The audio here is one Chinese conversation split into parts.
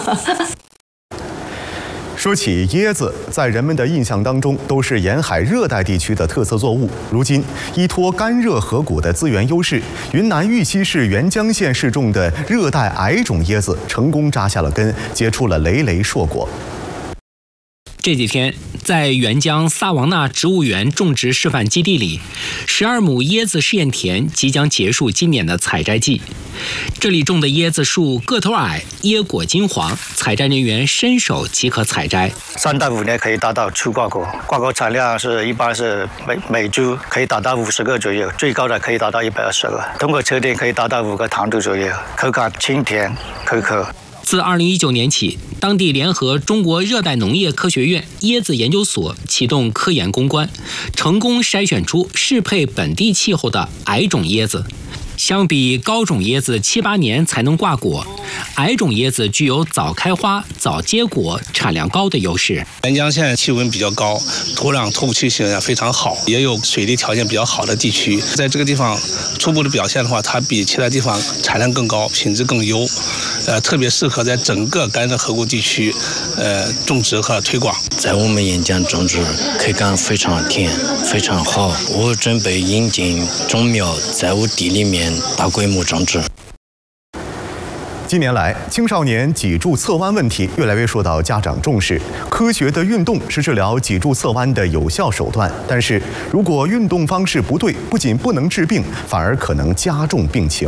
说起椰子，在人们的印象当中都是沿海热带地区的特色作物。如今，依托干热河谷的资源优势，云南玉溪市沅江县试种的热带矮种椰子成功扎下了根，结出了累累硕果。 这几天，在沅江萨王纳植物园种植示范基地里，12亩椰子试验田即将结束今年的采摘季。这里种的椰子树个头矮，椰果金黄，采摘人员伸手即可采摘。 3到5年可以达到出挂果，挂果产量一般是每株可以达到50个左右，最高的可以达到120个。通过车店可以达到5个糖度左右，口感清甜可口。 自2019年起，当地联合中国热带农业科学院椰子研究所启动科研攻关，成功筛选出适配本地气候的矮种椰子。相比高种椰子7、8年才能挂果，矮种椰子具有早开花、早结果、产量高的优势。 沅江县气温比较高，土壤透气性也非常好，也有水利条件比较好的地区。在这个地方初步的表现的话，它比其他地方产量更高，品质更优，特别适合在整个干热河谷地区种植和推广。 在我们沅江种植口感非常甜，非常好。我准备引进种苗在我地里面大规模种植。 近年来，青少年脊柱侧弯问题越来越受到家长重视。科学的运动是治疗脊柱侧弯的有效手段，但是如果运动方式不对，不仅不能治病，反而可能加重病情。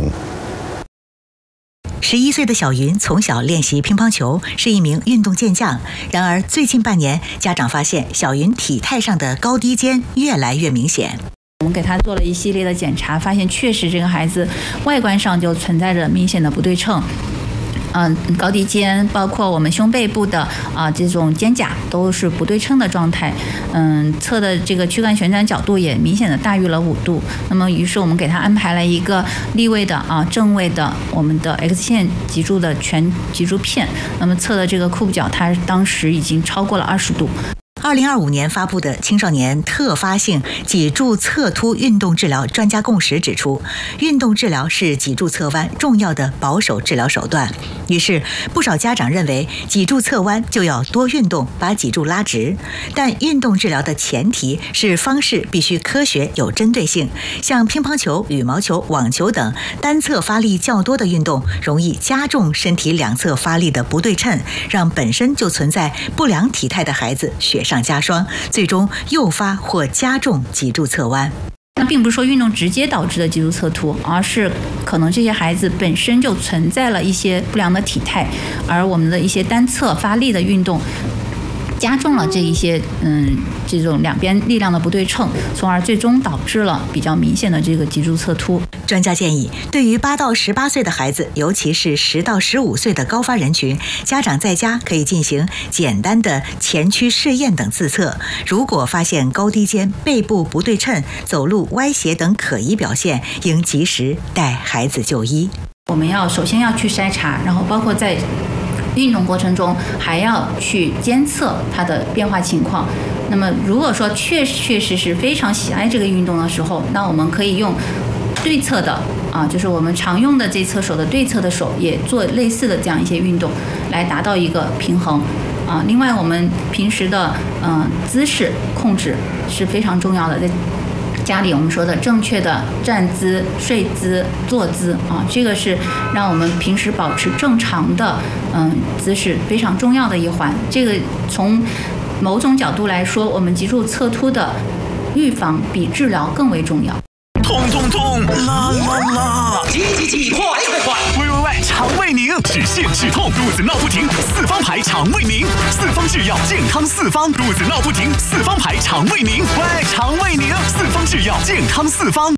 11岁的小云从小练习乒乓球，是一名运动健将。然而，最近半年，家长发现小云体态上的高低肩越来越明显。 我们给他做了一系列的检查，发现确实这个孩子外观上就存在着明显的不对称。高低肩，包括我们胸背部的这种肩胛都是不对称的状态。侧的这个躯干旋转角度也明显的大于了5度。那么，于是我们给他安排了一个立位的正位的我们的 X 线脊柱的全脊柱片。那么侧的这个髋部角，它当时已经超过了20度。 2025年发布的青少年特发性脊柱侧凸运动治疗专家共识指出，运动治疗是脊柱侧弯重要的保守治疗手段。于是，不少家长认为脊柱侧弯就要多运动，把脊柱拉直。但运动治疗的前提是方式必须科学有针对性，像乒乓球、羽毛球、网球等单侧发力较多的运动，容易加重身体两侧发力的不对称，让本身就存在不良体态的孩子雪上加霜，最终诱发或加重脊柱侧弯。 那并不是说运动直接导致的脊柱侧凸，而是可能这些孩子本身就存在了一些不良的体态，而我们的一些单侧发力的运动加重了这一些这种两边力量的不对称，从而最终导致了比较明显的这个脊柱侧凸。 专家建议，对于8到18岁的孩子，尤其是10到15岁的高发人群，家长在家可以进行简单的前屈试验等自测。如果发现高低肩、背部不对称、走路歪斜等可疑表现，应及时带孩子就医。 我们首先要去筛查，然后包括在运动过程中还要去监测它的变化情况。那么如果说确实是非常喜爱这个运动的时候，那我们可以用对侧的就是我们常用的这侧手的对侧的手也做类似的这样一些运动，来达到一个平衡。另外我们平时的姿势控制是非常重要的，在家里我们说的正确的站姿、睡姿、坐姿这个是让我们平时保持正常的姿势非常重要的一环。这个从某种角度来说，我们脊柱侧凸的预防比治疗更为重要。 痛痛痛，啦啦啦！急，快！喂，肠胃宁，止泻止痛，肚子闹不停，四方牌肠胃宁，四方制药健康四方，肚子闹不停，四方牌肠胃宁，喂，肠胃宁，四方制药健康四方。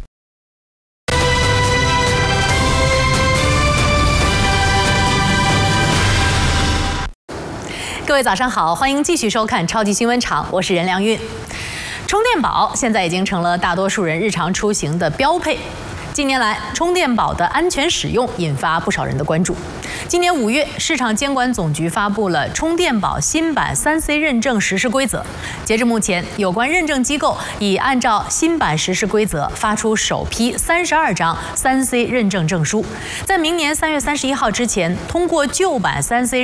各位早上好，欢迎继续收看超级新闻场，我是任良韵。充电宝现在已经成了大多数人日常出行的标配。近年来，充电宝的安全使用引发不少人的关注。今年5月，市场监管总局发布了充电宝新版3C 认证实施规则。截至目前，有关认证机构已按照新版实施规则发出首批32张3C 认证证书，在明年3月31号之前通过旧版3C